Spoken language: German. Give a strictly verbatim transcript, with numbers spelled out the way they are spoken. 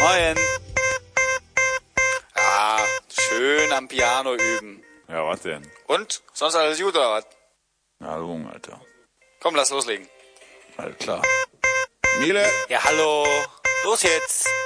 Moin. Ja, schön am Piano üben. Ja, was denn? Und? Sonst alles gut oder was? Na, Lung, Alter. Komm, lass loslegen. Alles klar. Miele. Ja, hallo. Los jetzt.